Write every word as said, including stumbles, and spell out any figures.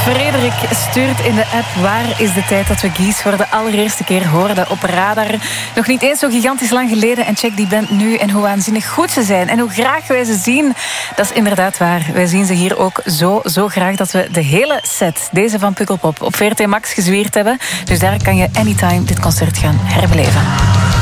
Frederik stuurt in de app: waar is de tijd dat we Guys voor de allereerste keer hoorden op Radar? Nog niet eens zo gigantisch lang geleden. En check die band nu en hoe waanzinnig goed ze zijn. En hoe graag wij ze zien. Dat is inderdaad waar. Wij zien ze hier ook zo, zo graag dat we de hele set, deze van Pukkelpop, op V R T Max gezwierd hebben. Dus daar kan je anytime dit concert gaan herbeleven.